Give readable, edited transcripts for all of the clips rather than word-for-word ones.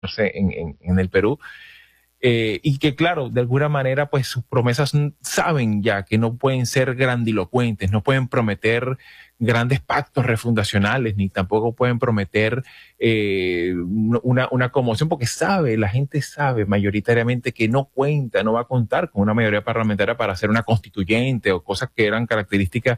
en el Perú. Y que claro, de alguna manera pues sus promesas saben ya que no pueden ser grandilocuentes, no pueden prometer grandes pactos refundacionales, ni tampoco pueden prometer una conmoción, porque la gente sabe mayoritariamente que no cuenta, no va a contar con una mayoría parlamentaria para hacer una constituyente o cosas que eran características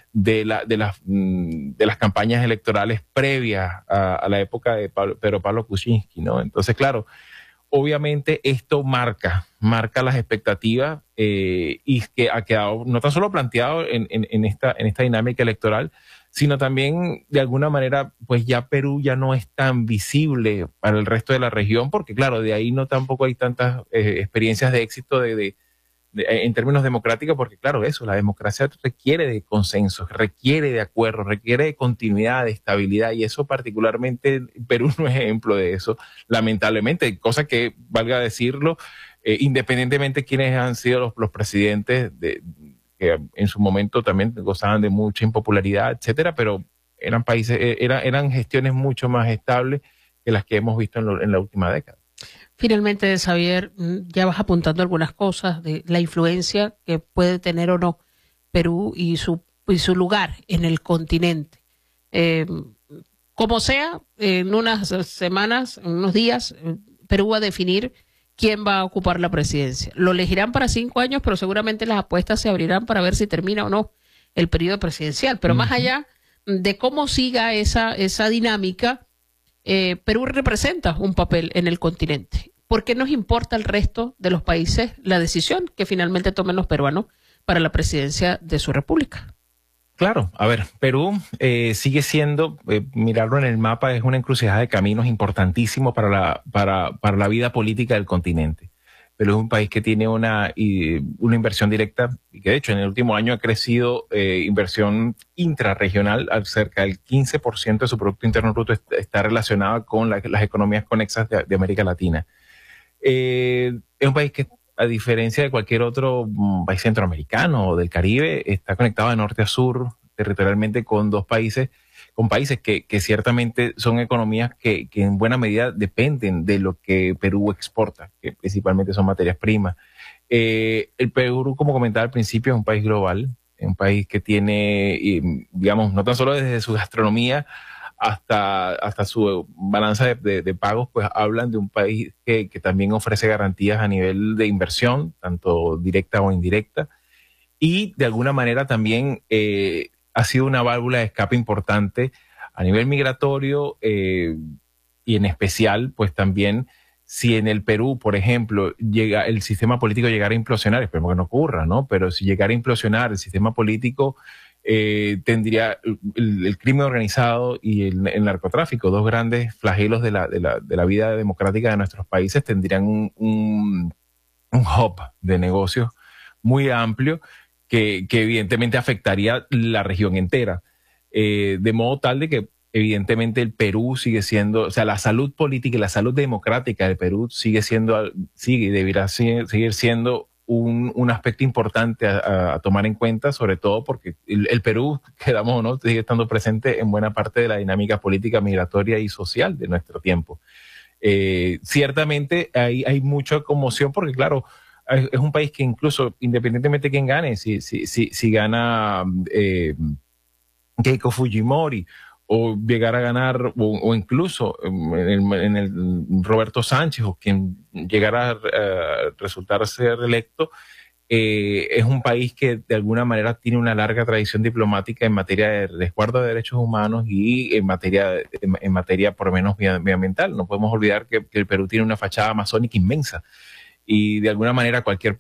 de las campañas electorales previas a la época de Pedro Pablo Kuczynski, ¿no? Entonces, claro, obviamente esto marca las expectativas y que ha quedado no tan solo planteado en esta dinámica electoral, sino también de alguna manera, pues ya Perú ya no es tan visible para el resto de la región, porque claro, de ahí no tampoco hay tantas experiencias de éxito en términos democráticos, porque claro, la democracia requiere de consensos, requiere de acuerdos, requiere de continuidad, de estabilidad, y eso particularmente Perú no es ejemplo de eso, lamentablemente, cosa que, valga decirlo, independientemente de quiénes han sido los presidentes, que en su momento también gozaban de mucha impopularidad, etcétera, pero eran gestiones mucho más estables que las que hemos visto en la última década. Finalmente, Xavier, ya vas apuntando algunas cosas de la influencia que puede tener o no Perú y su lugar en el continente. Como sea, en unas semanas, en unos días, Perú va a definir quién va a ocupar la presidencia. Lo elegirán para 5 años, pero seguramente las apuestas se abrirán para ver si termina o no el periodo presidencial. Pero más allá de cómo siga esa dinámica, Perú representa un papel en el continente. ¿Por qué nos importa al resto de los países la decisión que finalmente tomen los peruanos para la presidencia de su república? Claro, a ver, Perú sigue siendo, mirarlo en el mapa, es una encrucijada de caminos importantísimo para la vida política del continente. Perú es un país que tiene una inversión directa y que de hecho en el último año ha crecido inversión intrarregional, al cerca del 15% de su Producto Interno Bruto está relacionado con las economías conexas de América Latina. Es un país que, a diferencia de cualquier otro país centroamericano o del Caribe, está conectado de norte a sur territorialmente con países que ciertamente son economías que en buena medida dependen de lo que Perú exporta, que principalmente son materias primas. El Perú, como comentaba al principio, es un país global, es un país que tiene, digamos, no tan solo desde su gastronomía hasta su balanza de pagos, pues hablan de un país que también ofrece garantías a nivel de inversión, tanto directa o indirecta, y de alguna manera también ha sido una válvula de escape importante a nivel migratorio y en especial, pues también si en el Perú, por ejemplo, el sistema político llegara a implosionar, esperemos que no ocurra, ¿no? Pero si llegara a implosionar el sistema político, tendría el crimen organizado y el narcotráfico, dos grandes flagelos de la vida democrática de nuestros países, tendrían un hub de negocios muy amplio que evidentemente afectaría la región entera, de modo tal de que evidentemente el Perú sigue siendo, o sea, la salud política y la salud democrática del Perú sigue y deberá seguir siendo un aspecto importante a tomar en cuenta, sobre todo porque el Perú, quedamos o no, sigue estando presente en buena parte de la dinámica política, migratoria y social de nuestro tiempo. Ciertamente hay mucha conmoción porque, claro, es un país que incluso, independientemente de quién gane, si gana Keiko Fujimori o llegar a ganar, o incluso en el Roberto Sánchez, o quien llegara a resultar ser electo, es un país que de alguna manera tiene una larga tradición diplomática en materia de resguardo de derechos humanos y en materia por lo menos medioambiental. No podemos olvidar que el Perú tiene una fachada amazónica inmensa y de alguna manera cualquier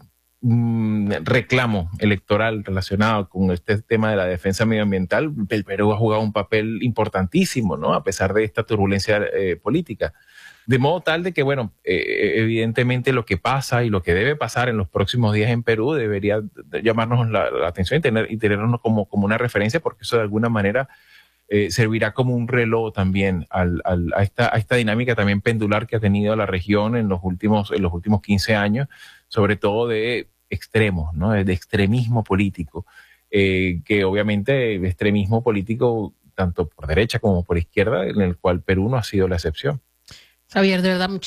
reclamo electoral relacionado con este tema de la defensa medioambiental, el Perú ha jugado un papel importantísimo, ¿no? A pesar de esta turbulencia política. De modo tal de que, bueno, evidentemente lo que pasa y lo que debe pasar en los próximos días en Perú debería llamarnos la atención y tenernos como una referencia, porque eso de alguna manera servirá como un reloj también a esta dinámica también pendular que ha tenido la región en los últimos 15 años, sobre todo de extremos, ¿no? De extremismo político, que obviamente el extremismo político tanto por derecha como por izquierda, en el cual Perú no ha sido la excepción. Xavier, de verdad,